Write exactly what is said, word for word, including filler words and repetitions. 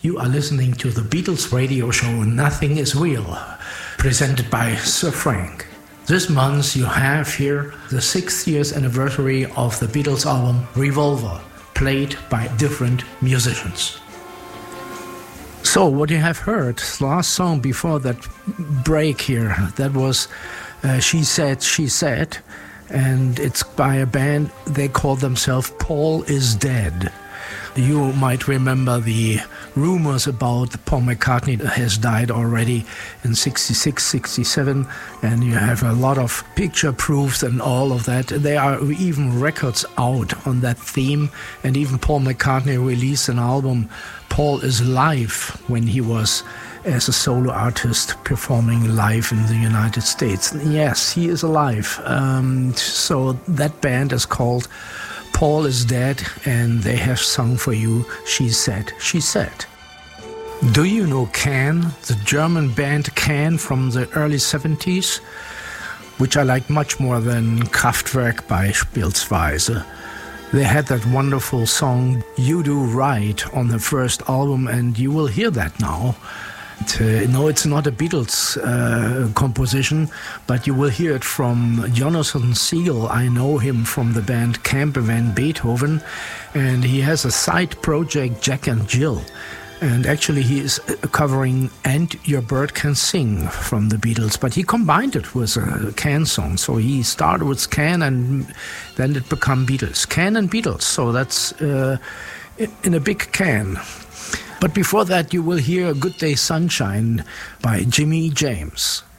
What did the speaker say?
You are listening to the Beatles radio show Nothing is Real, presented by Sir Frank. This month you have here the sixth years anniversary of the Beatles album Revolver, played by different musicians. So what you have heard, last song before that break here, that was uh, She Said, She Said, and it's by a band, they call themselves Paul is Dead. You might remember the rumors about Paul McCartney has died already in sixty-six, sixty-seven, and you have a lot of picture proofs and all of that. There are even records out on that theme, and even Paul McCartney released an album, Paul is Live, when he was as a solo artist performing live in the United States. And yes, he is alive. Um, so that band is called Paul is Dead, and they have sung for you She Said, She Said. Do you know Can, the German band Can from the early seventies, which I like much more than Kraftwerk beispielsweise. They had that wonderful song You Do Right on the first album, and you will hear that now. Uh, no, it's not a Beatles uh, composition, but you will hear it from Jonathan Siegel. I know him from the band Camp Van Beethoven, and he has a side project, Jack and Jill. And actually he is covering And Your Bird Can Sing from the Beatles, but he combined it with a Can song. So he started with Can and then it became Beatles. Can and Beatles, so that's uh, in a big can. But before that, you will hear Good Day Sunshine by Jimmy James.